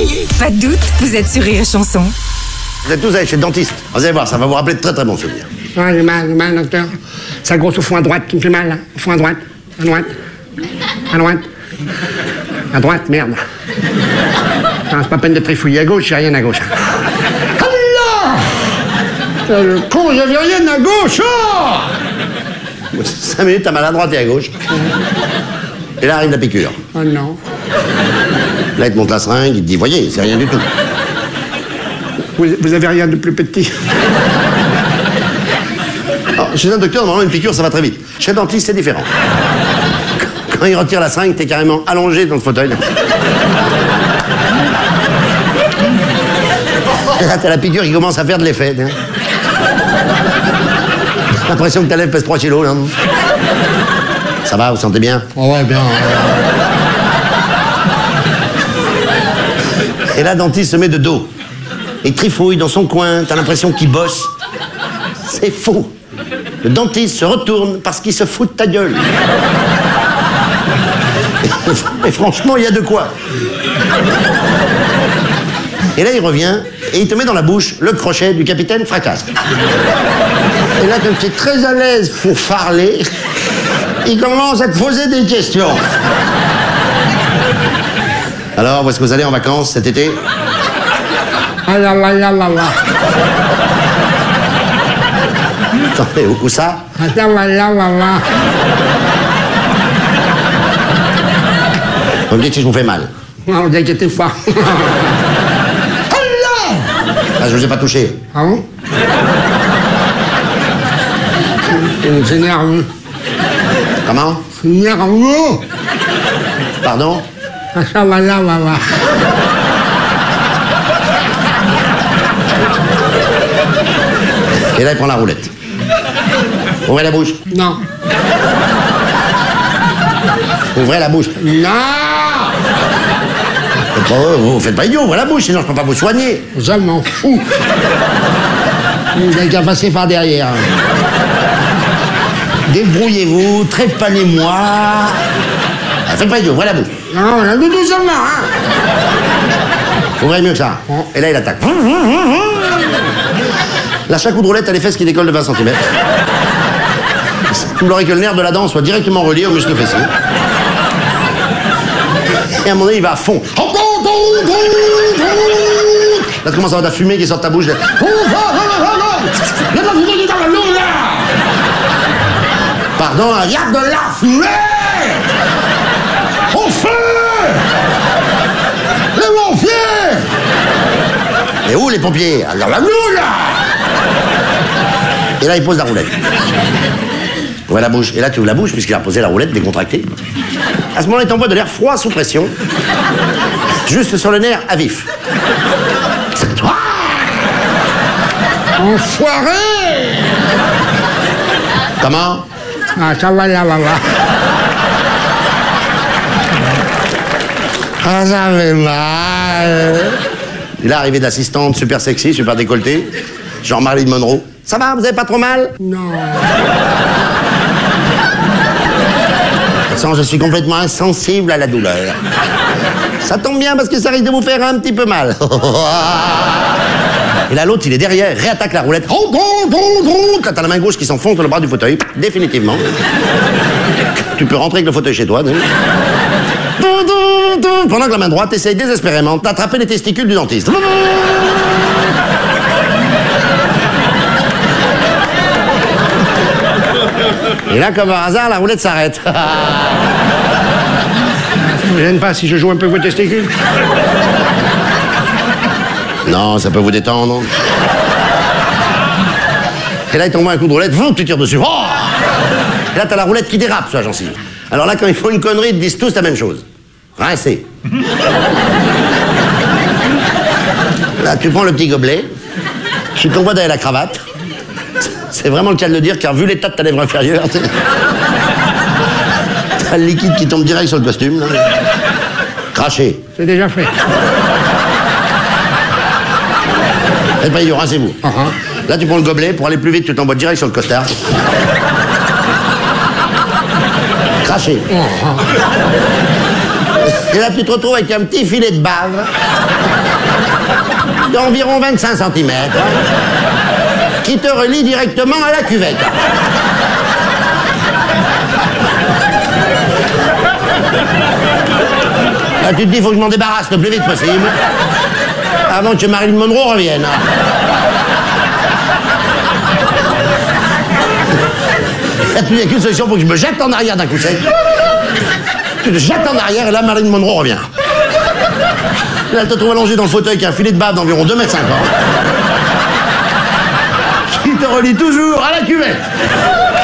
Pas de doute, vous êtes sur Rire et Chanson. Vous êtes tous allés chez le dentiste. Vous allez voir, ça va vous rappeler de très très bons souvenirs. Ouais, j'ai mal, docteur. Ça grosse au fond à droite qui me fait mal, là. Au fond à droite. À droite. À droite. À droite, merde. Non, c'est pas peine de trifouiller à gauche, j'ai rien à gauche. Allah! Le con, j'avais rien à gauche, oh! 5 minutes, t'as mal à droite et à gauche. Et là arrive la piqûre. Oh non. Là, il te monte la seringue, il te dit, voyez, c'est rien du tout. Vous avez rien de plus petit. Alors, chez un docteur, normalement, une piqûre, ça va très vite. Chez un dentiste, c'est différent. Quand il retire la seringue, t'es carrément allongé dans le fauteuil. Et là, t'as la piqûre qui commence à faire de l'effet. T'as l'impression que ta lèvre pèse 3 kilos, là. Ça va, vous sentez bien? Oh ouais, bien. Et là, le dentiste se met de dos. Il trifouille dans son coin, t'as l'impression qu'il bosse. C'est faux. Le dentiste se retourne parce qu'il se fout de ta gueule. Et franchement, il y a de quoi. Et là, il revient et il te met dans la bouche le crochet du capitaine Fracasse. Et là, comme tu es très à l'aise pour parler, il commence à te poser des questions. Alors, où est-ce que vous allez en vacances cet été? Ah là là là là là. Attendez, où ça? Ah là là là là là. Vous me dites si je vous fais mal. Non, vous inquiétez pas. Ah, je vous ai pas touché. Ah bon? C'est nerveux. Comment? C'est nerveux. Pardon? Ah ça va là, va là. Et là, il prend la roulette. Ouvrez la bouche. Non. Ouvrez la bouche. Non. Vous faites pas idiot, ouvrez la bouche, sinon je peux pas vous soigner. Je m'en fous. Vous avez qu'à passer par derrière. Débrouillez-vous, trépanez-moi. Faites pas idiot, ouvrez la bouche. Non, on a tout seulement, hein. Ouvrez mieux que ça. Et là, il attaque. Là, chaque coup de roulette a les fesses qui décollent de 20 cm. Il semblerait que le nerf de la dent soit directement relié au muscle fessier. Et à un moment donné, il va à fond. Là, tu commences à avoir de la fumée qui sort de ta bouche. Pardon, il y a de la fumée. Au feu. Les pompiers. Et où les pompiers? Alors la là. Et là, il pose la roulette. Ouvre la bouche. Et là, tu ouvres la bouche, puisqu'il a posé la roulette décontractée. À ce moment-là, il t'envoie de l'air froid sous pression. Juste sur le nerf à vif. Enfoiré. Comment? Ah, ça va là, va là. Ah, ça fait mal. Et là, arrivée de l'assistante, super sexy, super décolletée. Genre Marilyn Monroe. Ça va, vous avez pas trop mal? Non. Je suis complètement insensible à la douleur. Ça tombe bien parce que ça risque de vous faire un petit peu mal. Et là, l'autre, il est derrière, réattaque la roulette. Là, t'as la main gauche qui s'enfonce dans le bras du fauteuil, définitivement. Tu peux rentrer avec le fauteuil chez toi. Pendant que la main droite essaye désespérément d'attraper les testicules du dentiste. Et là, comme par hasard, la roulette s'arrête. Ça me gêne pas si je joue un peu vos testicules. Non, ça peut vous détendre. Et là, il t'envoie un coup de roulette, tu tires dessus. Oh, et là, t'as la roulette qui dérape sur la gencive. Alors là, quand ils font une connerie, ils te disent tous la même chose. Rincez. Là, tu prends le petit gobelet, tu t'envoies derrière la cravate. C'est vraiment le cas de le dire, car vu l'état de ta lèvre inférieure, t'as le liquide qui tombe direct sur le costume. Là. Craché. C'est déjà fait. Faites pas idiot, rincez-vous. Là, tu prends le gobelet, pour aller plus vite, tu t'envoies direct sur le costard. Craché. Et là, tu te retrouves avec un petit filet de bave d'environ 25 cm qui te relie directement à la cuvette. Là, tu te dis, il faut que je m'en débarrasse le plus vite possible avant que Marilyn Monroe revienne. Là, tu n'as qu'une solution, il faut que je me jette en arrière d'un coup sec. Tu te jettes en arrière et là, Marilyn Monroe revient. Là, elle te trouve allongé dans le fauteuil avec un filet de bave d'environ 2,50 m qui te relie toujours à la cuvette.